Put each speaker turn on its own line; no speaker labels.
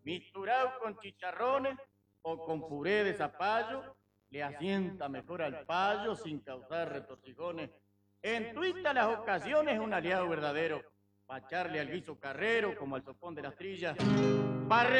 misturado con chicharrones o con puré de zapallo, le asienta mejor al payo sin causar retorcijones. En tuitas las ocasiones un aliado verdadero, para echarle al guiso carrero como al sopón de las trillas, para